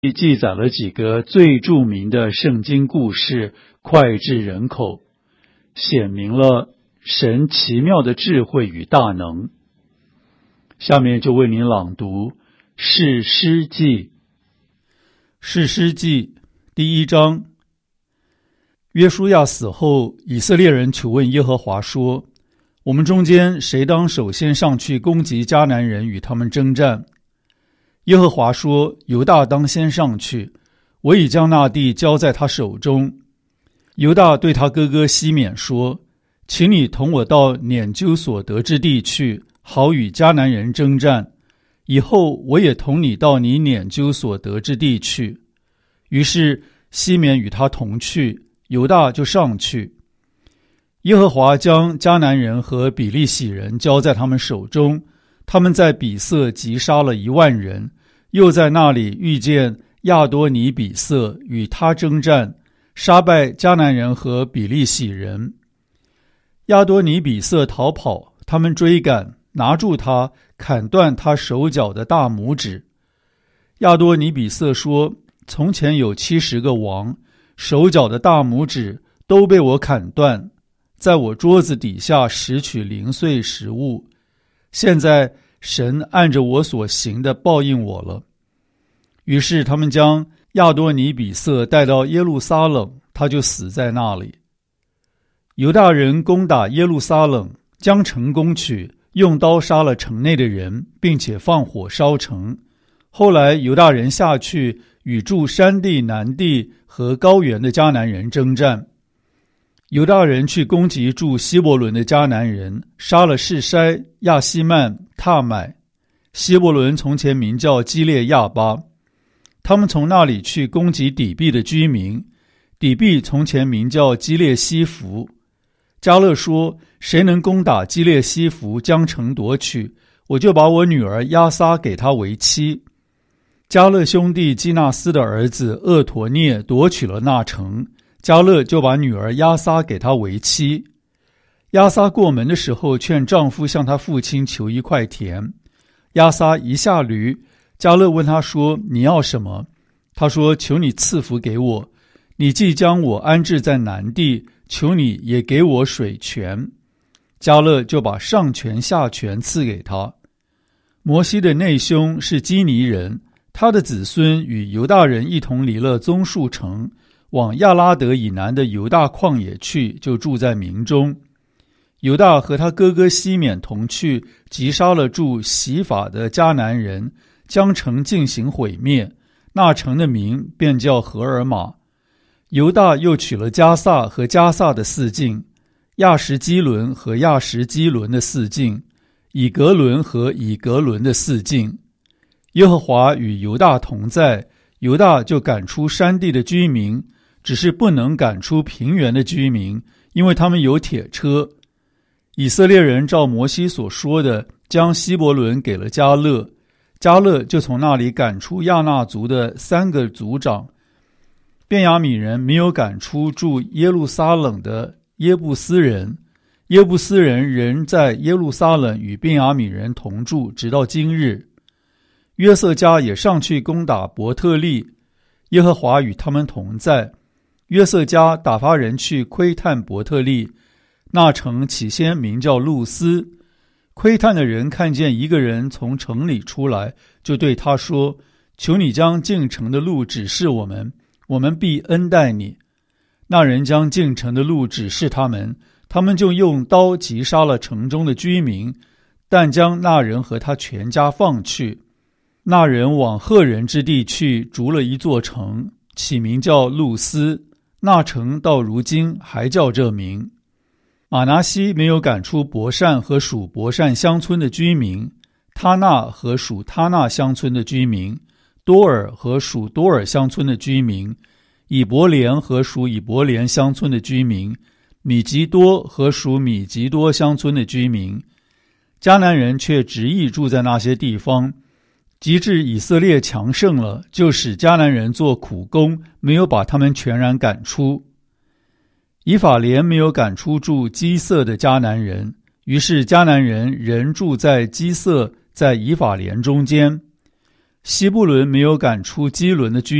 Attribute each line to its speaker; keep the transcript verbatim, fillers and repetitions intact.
Speaker 1: 记载了几个最著名的圣经故事，脍炙人口，显明了神奇妙的智慧与大能。下面就为您朗读士师记。士师记第一章。约书亚死后，以色列人求问耶和华说，我们中间谁当首先上去攻击迦南人，与他们征战？耶和华说，犹大当先上去，我已将那地交在他手中。犹大对他哥哥西缅说，请你同我到撵究所得之地去，好与迦南人征战，以后我也同你到你撵究所得之地去。于是西缅与他同去，犹大就上去。耶和华将迦南人和比利洗人交在他们手中，他们在比色击杀了一万人，又在那里遇见亚多尼比色，与他征战，杀败迦南人和比利洗人。亚多尼比色逃跑，他们追赶，拿住他，砍断他手脚的大拇指。亚多尼比色说，从前有七十个王，手脚的大拇指都被我砍断，在我桌子底下拾取零碎食物。现在神按着我所行的报应我了。于是他们将亚多尼比色带到耶路撒冷，他就死在那里。犹大人攻打耶路撒冷，将城攻取，用刀杀了城内的人，并且放火烧城。后来犹大人下去与住山地、南地和高原的迦南人征战。犹大人去攻击住希伯伦的迦南人，杀了示筛、亚希曼、塔买。希伯伦从前名叫基列亚巴。他们从那里去攻击底壁的居民，底壁从前名叫基列西弗。迦勒说，谁能攻打基列西弗，将城夺取，我就把我女儿押撒给他为妻。迦勒兄弟基纳斯的儿子厄陀涅夺取了那城，迦勒就把女儿押撒给他为妻。押撒过门的时候，劝丈夫向他父亲求一块田。押撒一下驴，迦勒问他说，你要什么？他说，求你赐福给我，你既将我安置在南地，求你也给我水泉。迦勒就把上泉下泉赐给他。摩西的内兄是基尼人，他的子孙与犹大人一同离了棕树城，往亚拉德以南的犹大旷野去，就住在民中。犹大和他哥哥西缅同去，击杀了住洗法的迦南人，将城进行毁灭，那城的名便叫何尔玛。犹大又取了迦萨和迦萨的四境，亚什基伦和亚什基伦的四境，以格伦和以格伦的四境。耶和华与犹大同在，犹大就赶出山地的居民，只是不能赶出平原的居民，因为他们有铁车。以色列人照摩西所说的，将希伯伦给了迦勒，迦勒就从那里赶出亚衲族的三个族长。便雅悯人没有赶出住耶路撒冷的耶布斯人，耶布斯人仍在耶路撒冷与便雅悯人同住，直到今日。约瑟家也上去攻打伯特利，耶和华与他们同在。约瑟家打发人去窥探伯特利，那城起先名叫路斯。窥探的人看见一个人从城里出来，就对他说，求你将进城的路指示我们，我们必恩待你。那人将进城的路指示他们，他们就用刀击杀了城中的居民，但将那人和他全家放去。那人往赫人之地去，筑了一座城，起名叫路斯，那城到如今还叫这名。马拿西没有赶出伯善和属伯善乡村的居民，他纳和属他纳乡村的居民，多尔和属多尔乡村的居民，以伯莲和属以伯莲乡村的居民，米吉多和属米吉多乡村的居民。迦南人却执意住在那些地方，及至以色列强盛了，就使迦南人做苦工，没有把他们全然赶出。以法莲没有赶出住基色的迦南人，于是迦南人仍住在基色，在以法莲中间。 西布伦没有赶出基伦的居